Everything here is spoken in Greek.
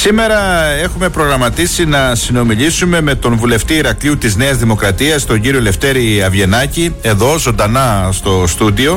Σήμερα έχουμε προγραμματίσει να συνομιλήσουμε με τον βουλευτή Ηρακλείου της Νέας Δημοκρατίας, τον κύριο Λευτέρη Αβγενάκη, εδώ ζωντανά στο στούντιο.